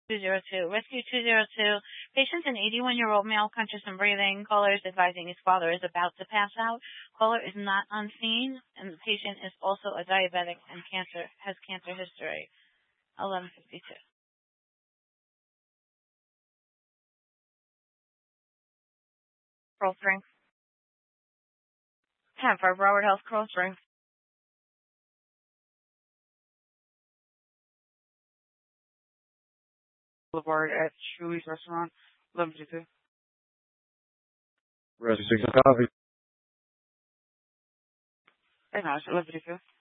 202. Rescue 202. Patient, an 81-year-old male, conscious and breathing. Caller is advising his father is about to pass out. Caller is not on scene, and the patient is also a diabetic and has cancer history. 11:52. Pearl Springs. 10 for Robert Health, Pearl Springs. Boulevard at Chuy's Restaurant. 11:52. Rescue 6 copy. Hey, no, it's 11:52.